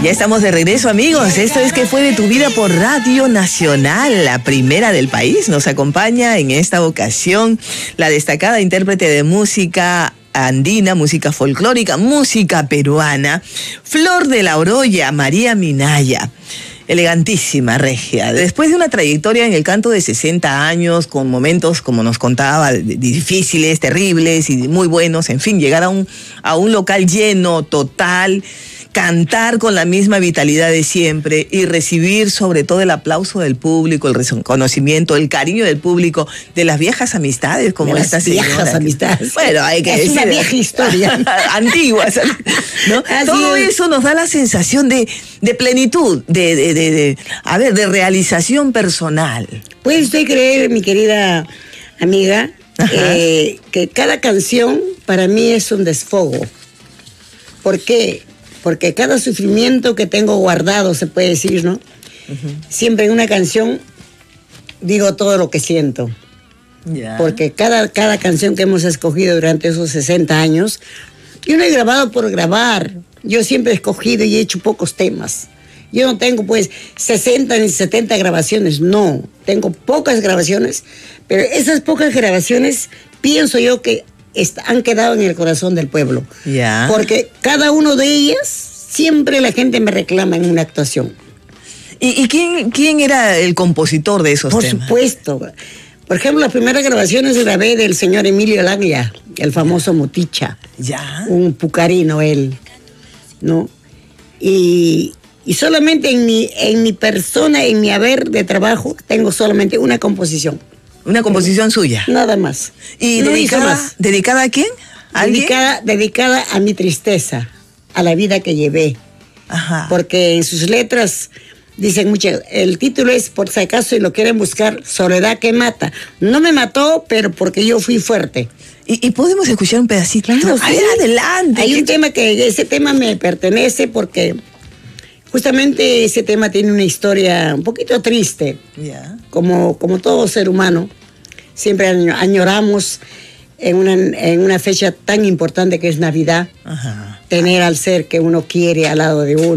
Ya estamos de regreso, amigos. Esto es ¿Qué fue de tu vida? Por Radio Nacional, la primera del país. Nos acompaña en esta ocasión la destacada intérprete de música andina, música folclórica, música peruana, Flor de la Oroya, María Minaya. Elegantísima, regia. Después de una trayectoria en el canto de 60 años, con momentos, como nos contaba, difíciles, terribles y muy buenos, en fin, llegar a un local lleno, total, cantar con la misma vitalidad de siempre y recibir sobre todo el aplauso del público, el reconocimiento, el cariño del público, de las viejas amistades como esta señora. Viejas amistades. Bueno, hay que decir. Es una vieja historia. Antiguas, ¿no? Todo eso nos da la sensación de plenitud, de realización personal. ¿Puede usted creer, mi querida amiga, que cada canción para mí es un desfogo? ¿Por qué? Porque cada sufrimiento que tengo guardado, se puede decir, ¿no? Siempre en una canción digo todo lo que siento. Porque cada canción que hemos escogido durante esos 60 años, yo no he grabado por grabar. Yo siempre he escogido y he hecho pocos temas. Yo no tengo, 60 ni 70 grabaciones, no. Tengo pocas grabaciones, pero esas pocas grabaciones pienso yo que han quedado en el corazón del pueblo. Porque cada uno de ellas, siempre la gente me reclama en una actuación. ¿Y quién era el compositor de esos temas? Por supuesto. Por ejemplo, las primeras grabaciones grabé del señor Emilio Laglia, el famoso Moticha. Un pucarino él, ¿no? Y solamente en mi persona, en mi haber de trabajo, tengo solamente una composición. ¿Una composición suya? Nada más. ¿Y no dedicada a quién? ¿A dedicada a mi tristeza, a la vida que llevé. Porque en sus letras dicen mucho, el título es, por si acaso y lo quieren buscar, Soledad que mata. No me mató, pero porque yo fui fuerte. ¿Y podemos escuchar un pedacito? Claro, sí. Adelante. Hay un tema ese tema me pertenece porque justamente ese tema tiene una historia un poquito triste. Como todo ser humano, siempre añoramos en una fecha tan importante que es Navidad, tener al ser que uno quiere al lado de uno.